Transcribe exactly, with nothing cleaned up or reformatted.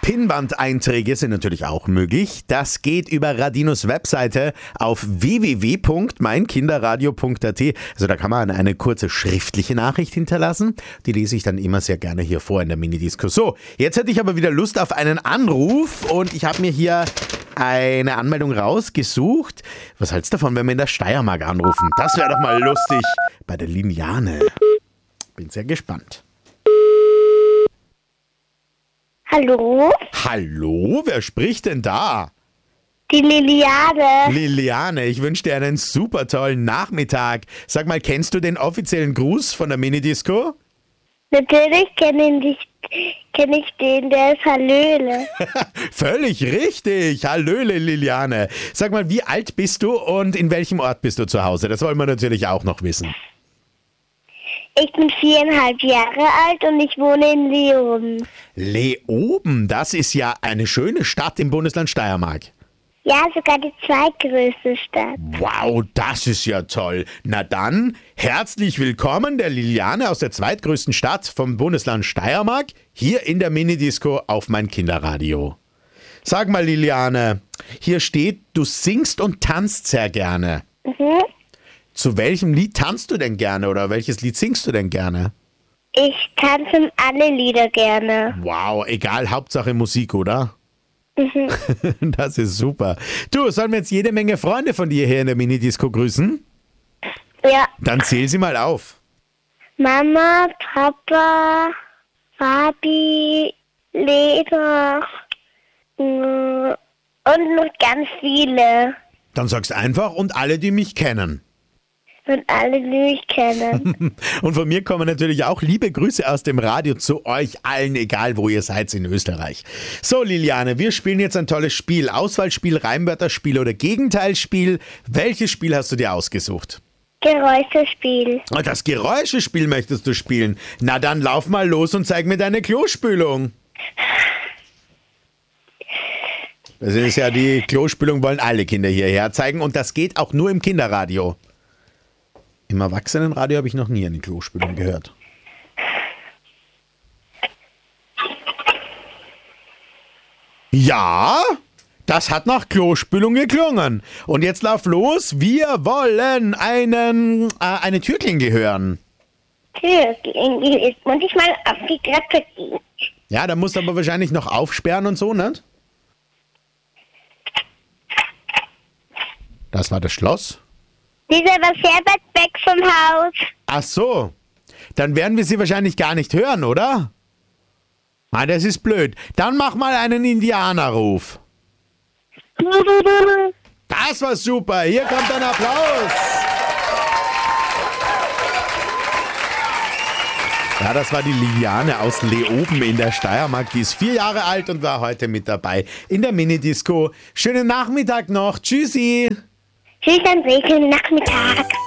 Pinnwand-Einträge sind natürlich auch möglich. Das geht über Radinos Webseite auf w w w punkt mein kinderradio punkt a t. Also da kann man eine kurze schriftliche Nachricht hinterlassen. Die lese ich dann immer sehr gerne hier vor in der Minidisco. So, jetzt hätte ich aber wieder Lust auf einen Anruf und ich habe mir hier eine Anmeldung rausgesucht. Was hältst du davon, wenn wir in der Steiermark anrufen? Das wäre doch mal lustig bei der Liliane. Bin sehr gespannt. Hallo? Hallo, wer spricht denn da? Die Liliane. Liliane, ich wünsche dir einen super tollen Nachmittag. Sag mal, kennst du den offiziellen Gruß von der Minidisco? Natürlich kenne ich, kenn ich den, der ist Hallöle. Völlig richtig. Hallöle, Liliane. Sag mal, wie alt bist du und in welchem Ort bist du zu Hause? Das wollen wir natürlich auch noch wissen. Ich bin viereinhalb Jahre alt und ich wohne in Leoben. Leoben, das ist ja eine schöne Stadt im Bundesland Steiermark. Ja, sogar die zweitgrößte Stadt. Wow, das ist ja toll. Na dann, herzlich willkommen der Liliane aus der zweitgrößten Stadt vom Bundesland Steiermark, hier in der Minidisco auf mein Kinderradio. Sag mal, Liliane, hier steht, du singst und tanzt sehr gerne. Mhm. Zu welchem Lied tanzt du denn gerne oder welches Lied singst du denn gerne? Ich tanze alle Lieder gerne. Wow, egal, Hauptsache Musik, oder? Mhm. Das ist super. Du, sollen wir jetzt jede Menge Freunde von dir hier in der Minidisco grüßen? Ja. Dann zähl sie mal auf. Mama, Papa, Fabi, Lena mm, und noch ganz viele. Dann sagst einfach und alle, die mich kennen. Und alle, die mich kennen. Und von mir kommen natürlich auch liebe Grüße aus dem Radio zu euch allen, egal wo ihr seid in Österreich. So, Liliane, wir spielen jetzt ein tolles Spiel. Auswahlspiel, Reimwörterspiel oder Gegenteilspiel. Welches Spiel hast du dir ausgesucht? Geräuschespiel. Das Geräuschespiel möchtest du spielen. Na dann lauf mal los und zeig mir deine Klospülung. Das ist ja die Klospülung, wollen alle Kinder hierher zeigen und das geht auch nur im Kinderradio. Im Erwachsenenradio habe ich noch nie eine Klospülung gehört. Ja, das hat nach Klospülung geklungen. Und jetzt lauf los, wir wollen einen, äh, eine Türklingel hören. Türklingel, jetzt muss ich mal auf die Treppe gehen. Ja, da musst du aber wahrscheinlich noch aufsperren und so, ne? Das war das Schloss. Die ist aber sehr weit weg vom Haus. Ach so, dann werden wir sie wahrscheinlich gar nicht hören, oder? Ah, das ist blöd. Dann mach mal einen Indianerruf. Das war super. Hier kommt ein Applaus. Ja, das war die Liliane aus Leoben in der Steiermark. Die ist vier Jahre alt und war heute mit dabei in der Minidisco. Schönen Nachmittag noch. Tschüssi. Tschüss, dann schönen Nachmittag.